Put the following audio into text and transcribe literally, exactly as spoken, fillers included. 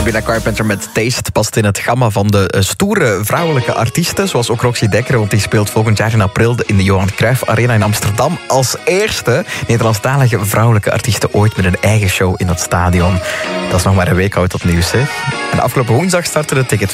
Sabrina Carpenter met Taste past in het gamma van de uh, stoere vrouwelijke artiesten, zoals ook Roxy Dekker, want die speelt volgend jaar in april in de Johan Cruijff Arena in Amsterdam als eerste Nederlandstalige vrouwelijke artiesten ooit met een eigen show in dat stadion. Dat is nog maar een week oud tot nieuws, hè. En afgelopen woensdag startte de ticket